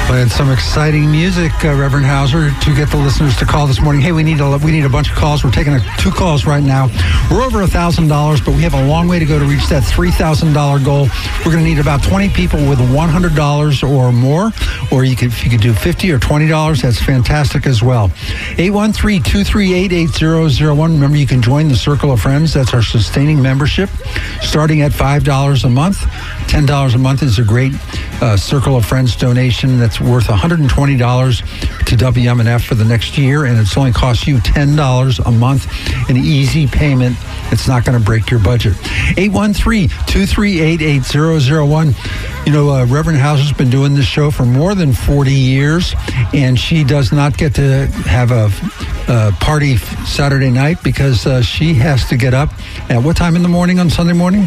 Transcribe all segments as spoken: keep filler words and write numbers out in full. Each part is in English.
Playing some exciting music, uh, Reverend Hauser, to get the listeners to call this morning. Hey, we need a we need a bunch of calls. We're taking a, two calls right now. We're over a thousand dollars, but we have a long way to go to reach that three thousand dollar goal. We're going to need about twenty people with one hundred dollars or more, or you could if you could do fifty or twenty dollars. That's fantastic as well. eight one three, two three eight, eight zero zero one. Remember, you can join the Circle of Friends. That's our sustaining membership, starting at five dollars a month. ten dollars a month is a great uh, Circle of Friends donation that's worth one hundred twenty dollars to W M N F for the next year, and it's only cost you ten dollars a month, an easy payment. It's not going to break your budget. eight one three, two three eight, eight zero zero one. You know, uh, Reverend Hauser's been doing this show for more than forty years, and she does not get to have a, a party Saturday night because uh, she has to get up at what time in the morning on Sunday morning?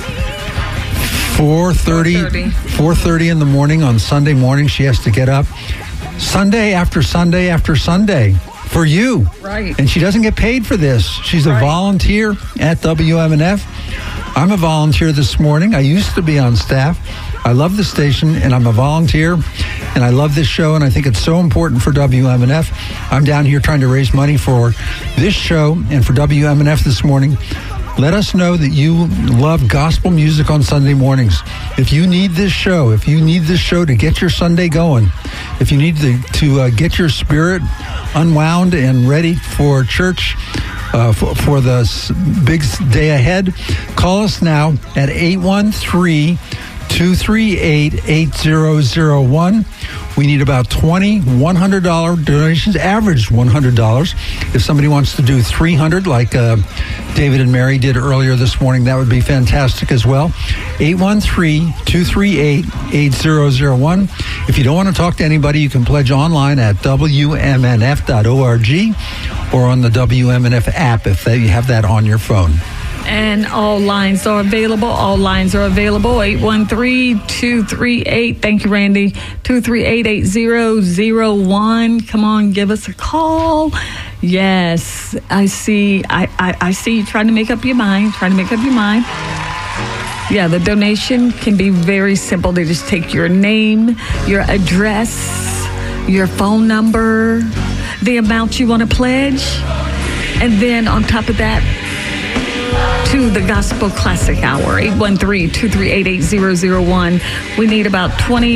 four thirty four thirty in the morning on Sunday morning. She has to get up Sunday after Sunday after Sunday for you. Right. And she doesn't get paid for this. She's a right. volunteer at W M N F. I'm a volunteer this morning. I used to be on staff. I love the station, and I'm a volunteer, and I love this show, and I think it's so important for W M N F. I'm down here trying to raise money for this show and for W M N F this morning. Let us know that you love gospel music on Sunday mornings. If you need this show, if you need this show to get your Sunday going, if you need to, to uh, get your spirit unwound and ready for church, uh, for, for the big day ahead, call us now at eight one three, two three eight, eight zero zero one. We need about twenty one hundred dollars donations, average one hundred dollars. If somebody wants to do three hundred dollars like uh, David and Mary did earlier this morning, that would be fantastic as well. eight one three, two three eight, eight zero zero one. If you don't want to talk to anybody, you can pledge online at W M N F dot org or on the W M N F app if they, you have that on your phone. And all lines are available. All lines are available. eight one three, two three eight, thank you, Randy, two three eight, eight zero zero one. Come on, give us a call. Yes, I see. I, I, I see you trying to make up your mind, trying to make up your mind. Yeah, the donation can be very simple. They just take your name, your address, your phone number, the amount you want to pledge, and then on top of that, to the Gospel Classic Hour, eight one three, two three eight, eight zero zero one. We need about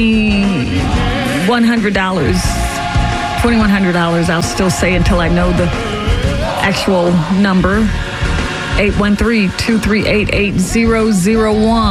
twenty-one hundred dollars. twenty-one hundred dollars, I'll still say until I know the actual number. eight one three, two three eight, eight zero zero one.